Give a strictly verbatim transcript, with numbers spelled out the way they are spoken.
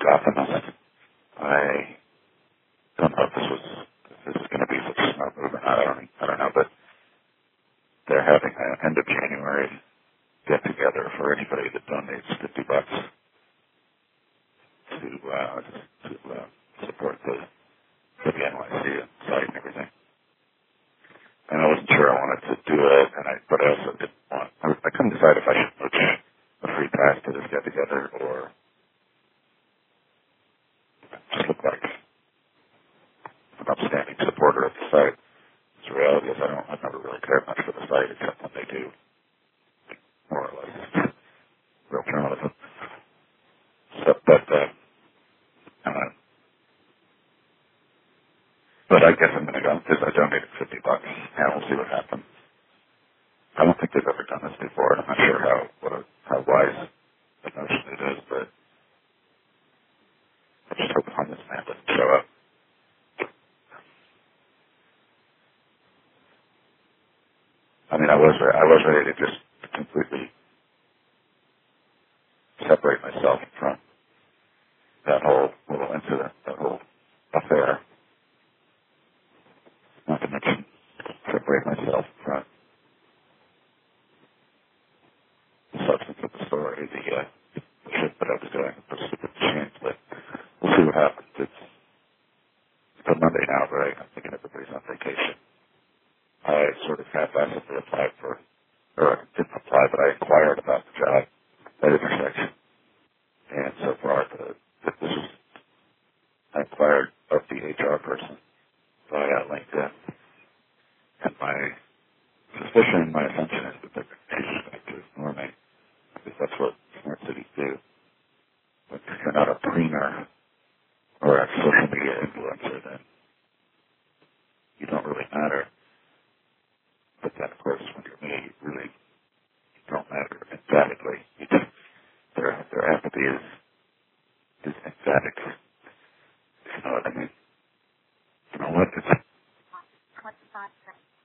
optimistic. I don't know if this was if this is going to be such a smart move or not. I don't, I don't know, but they're having an end of January get together for anybody that donates fifty bucks to uh, to uh, support the, the N Y C site and everything. And I wasn't sure I wanted to do it, and I but I also didn't want. I, I couldn't decide if I should push a free pass to this get together or just look like an upstanding supporter of the site. The reality is I don't. I've never really cared much for the site except when they do more or less real journalism. So, but uh, uh, but I guess I'm going to go because I donated fifty bucks, and we'll see what happens. I don't think they've ever done this before, and I'm not sure how what a, how wise the notion it is, but I just hope this man doesn't show up. I mean, I was I was ready to just completely separate myself from that whole little incident, that whole affair. Not to mention separate myself from the substance of the story, the, uh, the shit that I was doing, the stupid machines. But we'll see what happens. It's it's Monday now, right? I'm thinking everybody's on vacation. I sort of half-assedly applied for, or I didn't apply, but I inquired about the job at intersection. And so far, the, the, this is, I inquired of the H R person via LinkedIn. And my suspicion, my assumption is that they're going to ignore me, because that's what smart cities do. But if you're not a preener or a social media influencer, then you don't really matter. But then, of course, when you're me, you really don't matter emphatically. You just, their, their apathy is, is emphatic. You know what I mean? You know what? It's,